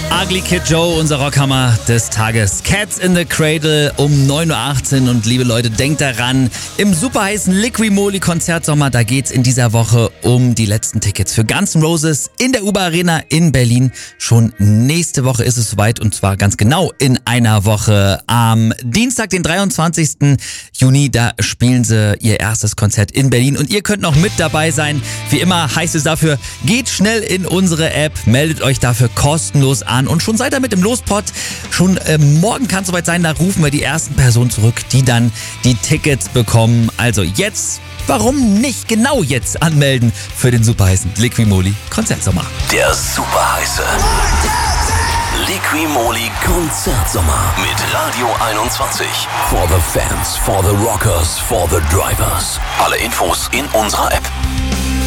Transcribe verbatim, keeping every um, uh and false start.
Ugly Kid Joe, unser Rockhammer des Tages. Cats in the Cradle um neun Uhr achtzehn. Und liebe Leute, denkt daran, im super heißen Liqui-Moly Konzertsommer, da geht's in dieser Woche um die letzten Tickets für Guns N' Roses in der U B A Arena in Berlin. Schon nächste Woche ist es soweit, und zwar ganz genau in einer Woche. Am Dienstag, den dreiundzwanzigsten Juni, da spielen sie ihr erstes Konzert in Berlin und ihr könnt noch mit dabei sein. Wie immer heißt es dafür, geht schnell in unsere App, meldet euch dafür kostenlos an und schon seid ihr mit im Lospot. Schon äh, morgen kann es soweit sein, da rufen wir die ersten Personen zurück, die dann die Tickets bekommen. Also jetzt, warum nicht genau jetzt anmelden für den super heißen Liqui-Moly Konzertsommer. Der super heiße Liqui-Moly Konzertsommer mit Radio einundzwanzig. For the fans, for the rockers, for the drivers. Alle Infos in unserer App.